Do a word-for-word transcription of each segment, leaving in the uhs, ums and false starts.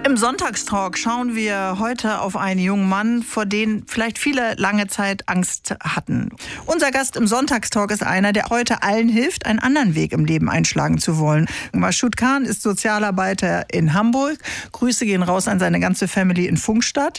Im Sonntagstalk schauen wir heute auf einen jungen Mann, vor dem vielleicht viele lange Zeit Angst hatten. Unser Gast im Sonntagstalk ist einer, der heute allen hilft, einen anderen Weg im Leben einschlagen zu wollen. Mashoud Khan ist Sozialarbeiter in Hamburg. Grüße gehen raus an seine ganze Family in Funkstadt.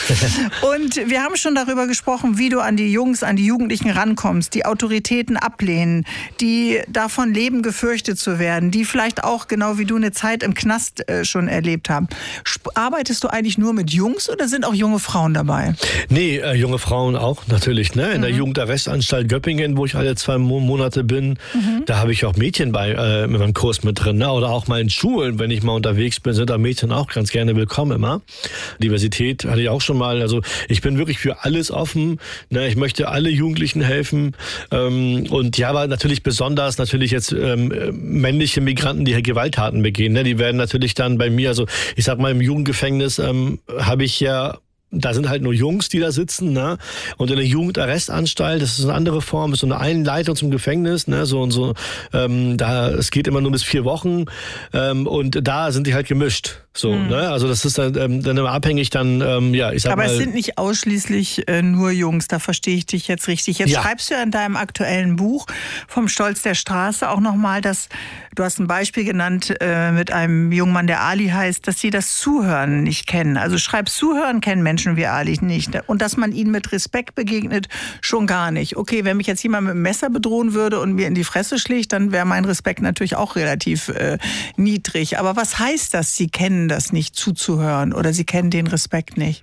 Und wir haben schon darüber gesprochen, wie du an die Jungs, an die Jugendlichen rankommst, die Autoritäten ablehnen, die davon leben, gefürchtet zu werden, die vielleicht auch, genau wie du, eine Zeit im Knast äh, schon erlebt haben. Arbeitest du eigentlich nur mit Jungs oder sind auch junge Frauen dabei? Nee, äh, junge Frauen auch natürlich. Ne? In mhm. der Jugendarrestanstalt Göppingen, wo ich alle zwei Monate bin, mhm. da habe ich auch Mädchen bei äh, mit meinem Kurs mit drin. Ne? Oder auch mal in Schulen, wenn ich mal unterwegs bin, sind da Mädchen auch ganz gerne willkommen immer. Diversität hatte ich auch schon mal. Also ich bin wirklich für alles offen. Ne? Ich möchte alle Jugendlichen helfen. Ähm, und ja, aber natürlich besonders natürlich jetzt ähm, männliche Migranten, die Gewalttaten begehen. Ne? Die werden natürlich dann bei mir, also ich sag mal, im Jugendgefängnis ähm, habe ich ja, da sind halt nur Jungs, die da sitzen, ne? Und in der Jugendarrestanstalt, das ist eine andere Form, ist so eine Einleitung zum Gefängnis, ne? So und so. Ähm, da es geht immer nur bis vier Wochen ähm, und da sind die halt gemischt, so, mhm. ne? Also das ist dann, ähm, dann immer abhängig, dann ähm, ja, ich sag Aber mal. Aber es sind nicht ausschließlich äh, nur Jungs. Da verstehe ich dich jetzt richtig. Jetzt ja. schreibst du ja in deinem aktuellen Buch vom Stolz der Straße auch nochmal, dass du hast ein Beispiel genannt äh, mit einem jungen Mann, der Ali heißt, dass sie das Zuhören nicht kennen. Also schreibst Zuhören kennen Menschen wie Ali nicht. Und dass man ihnen mit Respekt begegnet, schon gar nicht. Okay, wenn mich jetzt jemand mit einem Messer bedrohen würde und mir in die Fresse schlägt, dann wäre mein Respekt natürlich auch relativ äh, niedrig. Aber was heißt das, sie kennen das nicht, zuzuhören, oder sie kennen den Respekt nicht?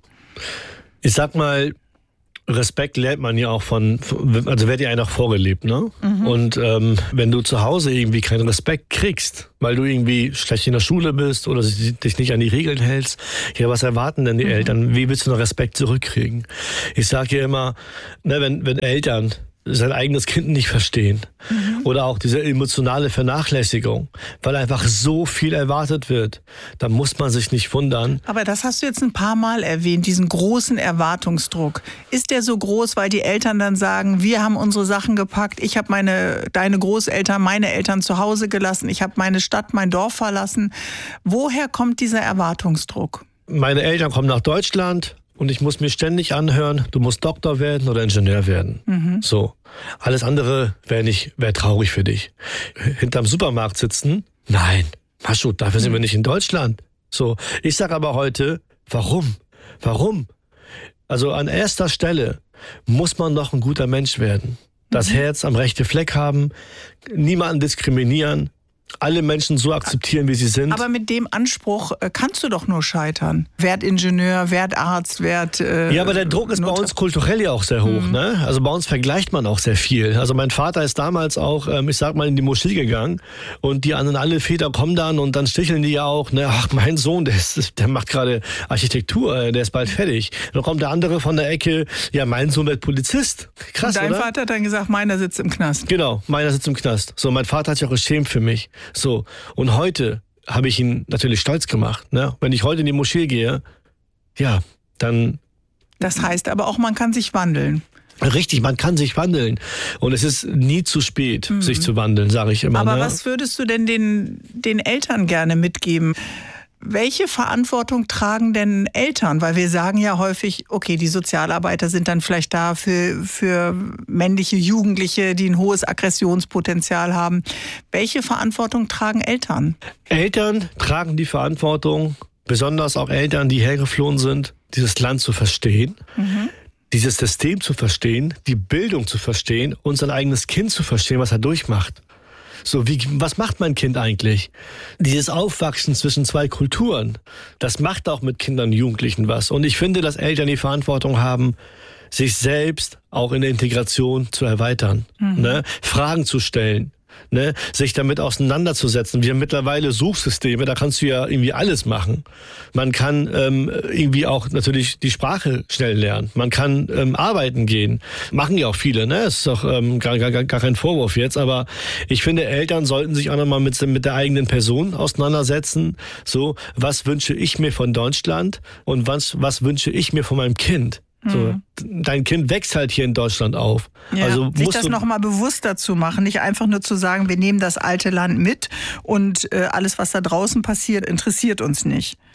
Ich sag mal, Respekt lernt man ja auch von, also wird dir einer vorgelebt, ne? Mhm. Und ähm, wenn du zu Hause irgendwie keinen Respekt kriegst, weil du irgendwie schlecht in der Schule bist oder dich nicht an die Regeln hältst, ja, was erwarten denn die mhm. Eltern? Wie willst du noch Respekt zurückkriegen? Ich sage ja immer, ne, wenn, wenn Eltern sein eigenes Kind nicht verstehen mhm. oder auch diese emotionale Vernachlässigung, weil einfach so viel erwartet wird, dann muss man sich nicht wundern. Aber das hast du jetzt ein paar Mal erwähnt, diesen großen Erwartungsdruck. Ist der so groß, weil die Eltern dann sagen, wir haben unsere Sachen gepackt, ich habe meine, deine Großeltern, meine Eltern zu Hause gelassen, ich habe meine Stadt, mein Dorf verlassen. Woher kommt dieser Erwartungsdruck? Meine Eltern kommen nach Deutschland. Und ich muss mir ständig anhören, du musst Doktor werden oder Ingenieur werden. Mhm. So. Alles andere wäre nicht, wäre traurig für dich. Hinterm Supermarkt sitzen? Nein. Mashoud, dafür mhm. sind wir nicht in Deutschland. So. Ich sag aber heute, warum? Warum? Also an erster Stelle muss man doch ein guter Mensch werden. Das mhm. Herz am rechten Fleck haben, niemanden diskriminieren, alle Menschen so akzeptieren, wie sie sind. Aber mit dem Anspruch äh, kannst du doch nur scheitern. Werd Ingenieur, werd Arzt, werd... Äh, ja, aber der Druck ist Not- bei uns kulturell ja auch sehr hoch. Mhm. Ne? Also bei uns vergleicht man auch sehr viel. Also mein Vater ist damals auch, ähm, ich sag mal, in die Moschee gegangen und die anderen, alle Väter kommen dann und dann sticheln die ja auch, ne? Ach, mein Sohn, der, ist, der macht gerade Architektur, der ist bald fertig. Dann kommt der andere von der Ecke, ja, mein Sohn wird Polizist. Krass, und dein oder? Vater hat dann gesagt, meiner sitzt im Knast. Genau, meiner sitzt im Knast. So, mein Vater hat sich auch geschämt für mich. So, und heute habe ich ihn natürlich stolz gemacht. Ne? Wenn ich heute in die Moschee gehe, ja, dann... Das heißt aber auch, man kann sich wandeln. Richtig, man kann sich wandeln. Und es ist nie zu spät, mhm. sich zu wandeln, sage ich immer. Aber ne? was würdest du denn den, den Eltern gerne mitgeben? Welche Verantwortung tragen denn Eltern? Weil wir sagen ja häufig, okay, die Sozialarbeiter sind dann vielleicht da für, für männliche Jugendliche, die ein hohes Aggressionspotenzial haben. Welche Verantwortung tragen Eltern? Eltern tragen die Verantwortung, besonders auch Eltern, die hergeflohen sind, dieses Land zu verstehen, mhm. dieses System zu verstehen, die Bildung zu verstehen und sein eigenes Kind zu verstehen, was er durchmacht. So, wie, was macht mein Kind eigentlich? Dieses Aufwachsen zwischen zwei Kulturen, das macht auch mit Kindern und Jugendlichen was. Und ich finde, dass Eltern die Verantwortung haben, sich selbst auch in der Integration zu erweitern, mhm. ne? Fragen zu stellen, ne? Sich damit auseinanderzusetzen. Wir haben mittlerweile Suchsysteme, da kannst du ja irgendwie alles machen. Man kann ähm, irgendwie auch natürlich die Sprache schnell lernen. Man kann ähm, arbeiten gehen. Machen ja auch viele, ne? Das ist doch ähm, gar, gar, gar kein Vorwurf jetzt, aber ich finde, Eltern sollten sich auch nochmal mit, mit der eigenen Person auseinandersetzen. So, was wünsche ich mir von Deutschland und was, was wünsche ich mir von meinem Kind? So, dein Kind wächst halt hier in Deutschland auf. Ja, also sich musst das du nochmal bewusster zu machen, nicht einfach nur zu sagen, wir nehmen das alte Land mit und äh, alles, was da draußen passiert, interessiert uns nicht.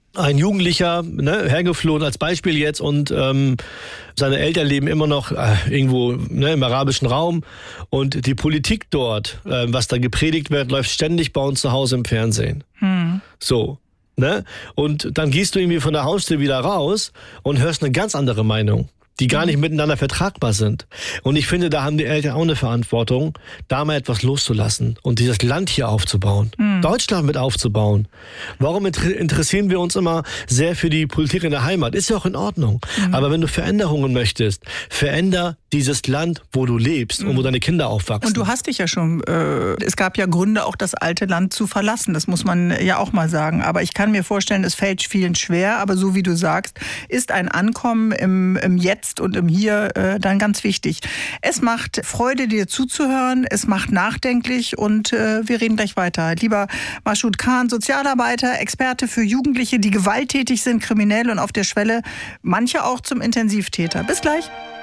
ein Jugendlicher, ne, hergeflohen als Beispiel jetzt und ähm, seine Eltern leben immer noch äh, irgendwo ne, im arabischen Raum und die Politik dort, äh, was da gepredigt wird, läuft ständig bei uns zu Hause im Fernsehen. Hm. So, ne? Und dann gehst du irgendwie von der Haustür wieder raus und hörst eine ganz andere Meinung, die gar nicht miteinander vertragbar sind. Und ich finde, da haben die Eltern auch eine Verantwortung, da mal etwas loszulassen und dieses Land hier aufzubauen, mhm. Deutschland mit aufzubauen. Warum inter- interessieren wir uns immer sehr für die Politik in der Heimat? Ist ja auch in Ordnung. Mhm. Aber wenn du Veränderungen möchtest, veränder dieses Land, wo du lebst mhm. und wo deine Kinder aufwachsen. Und du hast dich ja schon, äh, es gab ja Gründe, auch das alte Land zu verlassen. Das muss man ja auch mal sagen. Aber ich kann mir vorstellen, es fällt vielen schwer. Aber so wie du sagst, ist ein Ankommen im, im Jetzt und im Hier äh, dann ganz wichtig. Es macht Freude, dir zuzuhören. Es macht nachdenklich und äh, wir reden gleich weiter. Lieber Mashoud Khan, Sozialarbeiter, Experte für Jugendliche, die gewalttätig sind, kriminell und auf der Schwelle, manche auch zum Intensivtäter. Bis gleich.